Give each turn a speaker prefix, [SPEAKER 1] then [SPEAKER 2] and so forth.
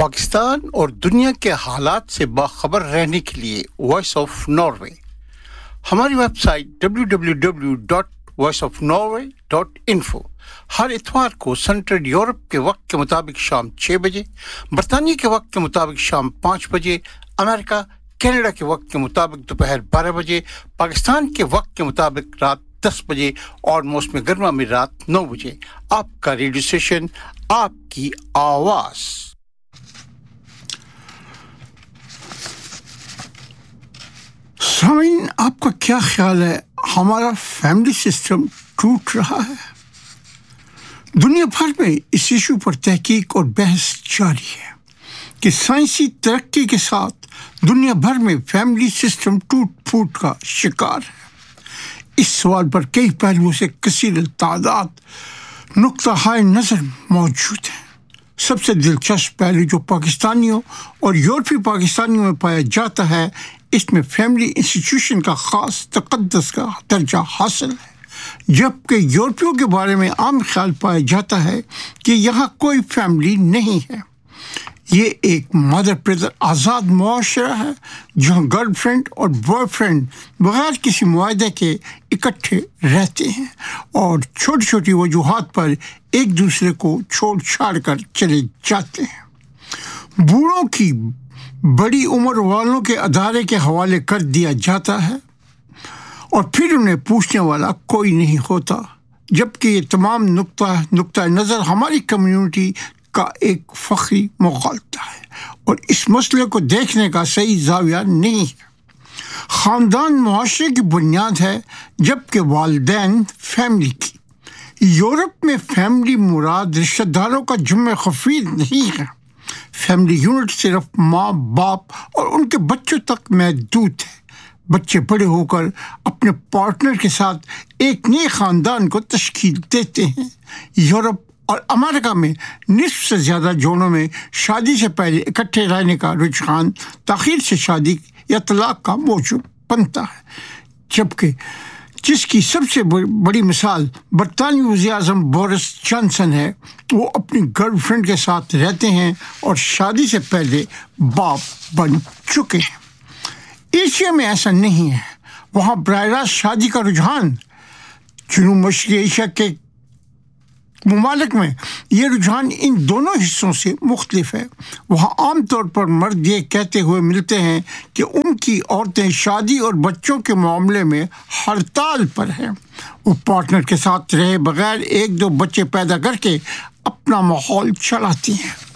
[SPEAKER 1] پاکستان اور دنیا کے حالات سے باخبر رہنے کے لیے وائس آف ناروے ہماری ویب سائٹ www.voiceofnorway.info ہر اتوار کو سینٹرل یورپ کے وقت کے مطابق شام 6 بجے، برطانیہ کے وقت کے مطابق شام 5 بجے، امریکہ کینیڈا کے وقت کے مطابق دوپہر 12 بجے، پاکستان کے وقت کے مطابق رات 10 بجے اور موسم گرما میں رات 9 بجے آپ کا ریڈیو اسٹیشن، آپ کی آواز۔ سامعین، آپ کا کیا خیال ہے؟ ہمارا فیملی سسٹم ٹوٹ رہا ہے؟ دنیا بھر میں اس ایشو پر تحقیق اور بحث جاری ہے کہ سائنسی ترقی کے ساتھ دنیا بھر میں فیملی سسٹم ٹوٹ پھوٹ کا شکار ہے۔ اس سوال پر کئی پہلوؤں سے کثیر تعداد نقطہ ہائے نظر موجود ہیں۔ سب سے دلچسپ پہلو جو پاکستانیوں اور یورپی پاکستانیوں میں پایا جاتا ہے، اس میں فیملی انسٹیٹیوشن کا خاص تقدس کا درجہ حاصل ہے، جبکہ یورپیوں کے بارے میں عام خیال پایا جاتا ہے کہ یہاں کوئی فیملی نہیں ہے۔ یہ ایک مدر بردر آزاد معاشرہ ہے جہاں گرل فرینڈ اور بوائے فرینڈ بغیر کسی معاہدے کے اکٹھے رہتے ہیں اور چھوٹی چھوٹی وجوہات پر ایک دوسرے کو چھوڑ چھاڑ کر چلے جاتے ہیں۔ بوڑھوں کی بڑی عمر والوں کے ادارے کے حوالے کر دیا جاتا ہے اور پھر انہیں پوچھنے والا کوئی نہیں ہوتا، جبکہ یہ تمام نقطہ نظر ہماری کمیونٹی کا ایک فخری مغالطہ ہے اور اس مسئلے کو دیکھنے کا صحیح زاویہ نہیں ہے۔ خاندان معاشرے کی بنیاد ہے، جبکہ والدین فیملی کی۔ یورپ میں فیملی مراد رشتہ داروں کا جمع خفیف نہیں ہے۔ فیملی یونٹ صرف ماں باپ اور ان کے بچوں تک محدود ہے۔ بچے بڑے ہو کر اپنے پارٹنر کے ساتھ ایک نئے خاندان کو تشکیل دیتے ہیں۔ یورپ اور امریکہ میں نصف سے زیادہ جوڑوں میں شادی سے پہلے اکٹھے رہنے کا رجحان تاخیر سے شادی یا طلاق کا موجب بنتا ہے، جبکہ جس کی سب سے بڑی مثال برطانوی وزیر اعظم بورس جانسن ہے، وہ اپنی گرل فرینڈ کے ساتھ رہتے ہیں اور شادی سے پہلے باپ بن چکے ہیں۔ ایشیا میں ایسا نہیں ہے، وہاں براہ راست شادی کا رجحان۔ جنوب مشرقی ایشیا کے ممالک میں یہ رجحان ان دونوں حصوں سے مختلف ہے۔ وہاں عام طور پر مرد یہ کہتے ہوئے ملتے ہیں کہ ان کی عورتیں شادی اور بچوں کے معاملے میں ہڑتال پر ہیں۔ وہ پارٹنر کے ساتھ رہے بغیر 1-2 بچے پیدا کر کے اپنا ماحول چلاتی ہیں۔